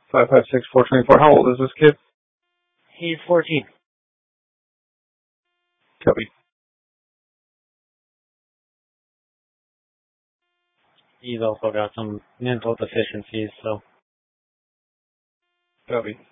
556-424. How old is this kid? He's 14. Copy. He's also got some mental deficiencies, so. Copy.